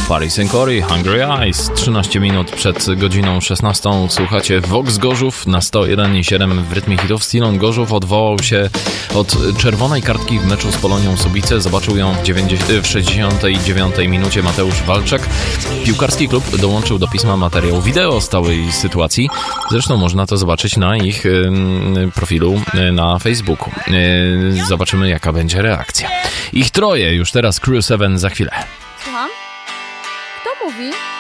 Paris & Corey, Hungry Eyes. 13 minut przed godziną 16 słuchacie Vox Gorzów na 101,7 w rytmie hitów. Stilon Gorzów odwołał się od czerwonej kartki w meczu z Polonią Subice. Zobaczył ją w 69 minucie Mateusz Walczak. Piłkarski klub dołączył do pisma materiał wideo z całej sytuacji. Zresztą można to zobaczyć na ich profilu na Facebooku. Zobaczymy, jaka będzie reakcja. Ich troje, już teraz Crew 7 za chwilę. Słucham? Kto mówi?